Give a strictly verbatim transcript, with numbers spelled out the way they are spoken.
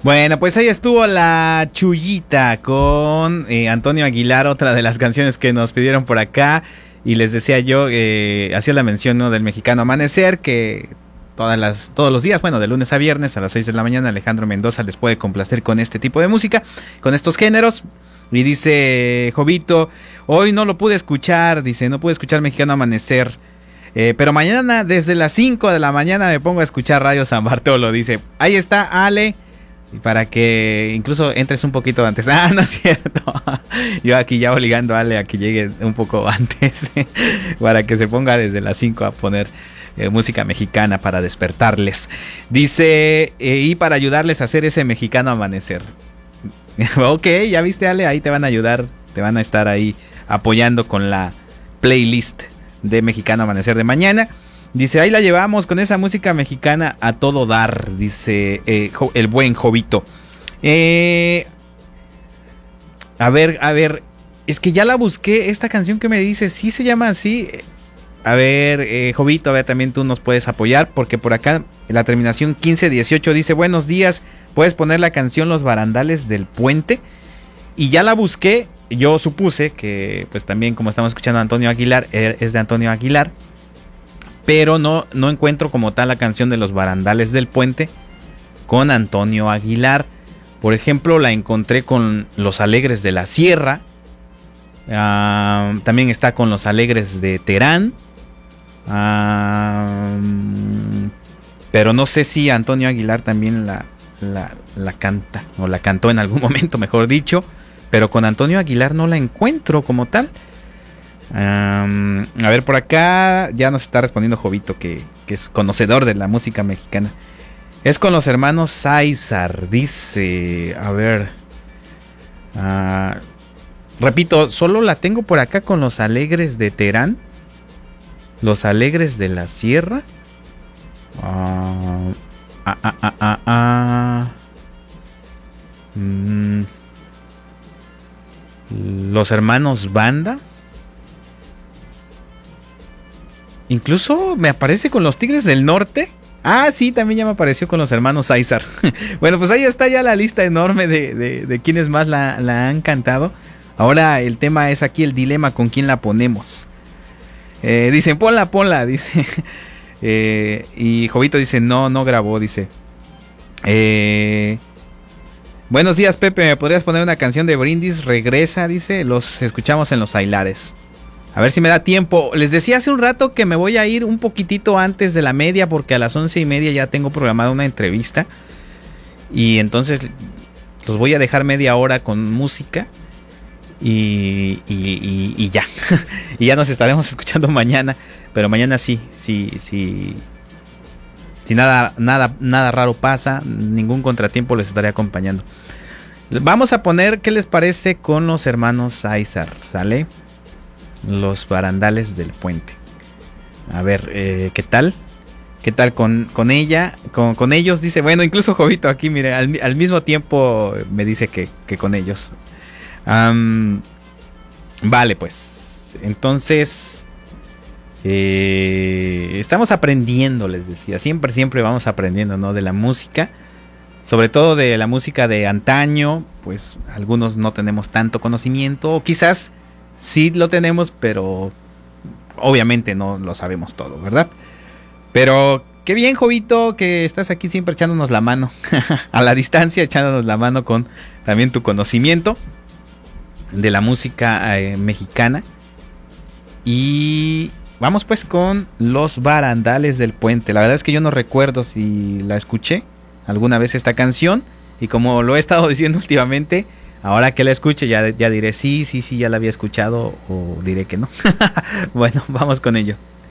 Bueno, pues ahí estuvo la Chullita con eh, Antonio Aguilar, otra de las canciones que nos pidieron por acá. Y les decía yo, eh, hacía la mención, ¿no?, del Mexicano Amanecer, que todas las, todos los días, bueno, de lunes a viernes a las seis de la mañana, Alejandro Mendoza les puede complacer con este tipo de música, con estos géneros. Y dice Jovito, hoy no lo pude escuchar, dice, no pude escuchar Mexicano Amanecer. Eh, pero mañana desde las cinco de la mañana me pongo a escuchar Radio San Bartolo, dice. Ahí está, Ale. Para que incluso entres un poquito antes. Ah, no es cierto. Yo aquí ya obligando a Ale a que llegue un poco antes. Para que se ponga desde las cinco a poner eh, música mexicana para despertarles. Dice, eh, y para ayudarles a hacer ese Mexicano Amanecer. Ok, ya viste, Ale, ahí te van a ayudar. Te van a estar ahí apoyando con la playlist de Mexicano Amanecer de mañana. Dice, ahí la llevamos con esa música mexicana a todo dar, dice eh, el buen Jovito. Eh, a ver, a ver, es que ya la busqué, esta canción que me dice, ¿sí se llama así? A ver, eh, Jovito, a ver, también tú nos puedes apoyar, porque por acá la terminación quince dieciocho dice, buenos días, ¿puedes poner la canción Los Barandales del Puente? Y ya la busqué, yo supuse que, pues también como estamos escuchando a Antonio Aguilar, es de Antonio Aguilar. Pero no, no encuentro como tal la canción de Los Barandales del Puente con Antonio Aguilar. Por ejemplo, la encontré con Los Alegres de la Sierra. Uh, también está con Los Alegres de Terán. Uh, pero no sé si Antonio Aguilar también la, la, la canta. O la cantó en algún momento, mejor dicho. Pero con Antonio Aguilar no la encuentro como tal. Um, a ver, por acá ya nos está respondiendo Jovito, que, que es conocedor de la música mexicana. Es con los hermanos Sáizar, dice. A ver. Uh, repito, solo la tengo por acá con Los Alegres de Terán. Los Alegres de la Sierra. Uh, ah, ah, ah, ah, ah. Mm, los hermanos Banda. Incluso me aparece con Los Tigres del Norte. Ah, sí, también ya me apareció con los hermanos Sáizar. Bueno, pues ahí está ya la lista enorme de, de, de quienes más la, la han cantado. Ahora el tema es aquí el dilema, ¿con quién la ponemos? Eh, dicen, ponla, ponla, dice. Eh, y Jovito dice, no, no grabó, dice. Eh, buenos días, Pepe, ¿me podrías poner una canción de Brindis? Regresa, dice. Los escuchamos en Los Ailares. A ver si me da tiempo. Les decía hace un rato que me voy a ir un poquitito antes de la media, porque a las once y media ya tengo programada una entrevista. Y entonces los voy a dejar media hora con música. Y, y, y, y ya. Y ya nos estaremos escuchando mañana. Pero mañana sí, sí, sí. Si nada, nada, nada raro pasa, ningún contratiempo, les estaré acompañando. Vamos a poner, ¿qué les parece con los hermanos Sáizar? ¿Sale? Los Barandales del Puente. A ver, eh, ¿qué tal? ¿Qué tal con, con ella? Con, con ellos, dice. Bueno, incluso Jovito aquí, mire, al, al mismo tiempo me dice que, que con ellos. Um, vale, pues. Entonces, eh, estamos aprendiendo, les decía. Siempre, siempre vamos aprendiendo, ¿no? De la música. Sobre todo de la música de antaño. Pues algunos no tenemos tanto conocimiento. O quizás sí lo tenemos, pero obviamente no lo sabemos todo, ¿verdad? Pero qué bien, Jovito, que estás aquí siempre echándonos la mano. A la distancia, echándonos la mano con también tu conocimiento de la música eh, mexicana. Y vamos pues con Los Barandales del Puente. La verdad es que yo no recuerdo si la escuché alguna vez esta canción. Y como lo he estado diciendo últimamente, ahora que la escuche ya, ya diré sí, sí, sí, ya la había escuchado, o diré que no. Bueno, vamos con ello.